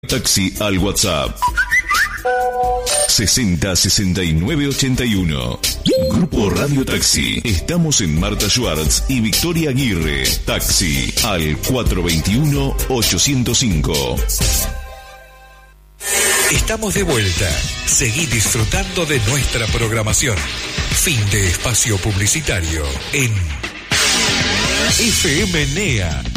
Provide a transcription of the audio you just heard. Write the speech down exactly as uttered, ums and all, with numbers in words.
Taxi al WhatsApp sesenta sesenta y nueve ochenta y uno. Grupo Radio Taxi. Estamos en Marta Schwartz y Victoria Aguirre. Taxi al cuatro dos uno ocho cero cinco. Estamos de vuelta. Seguí disfrutando de nuestra programación. Fin de espacio publicitario en F M N E A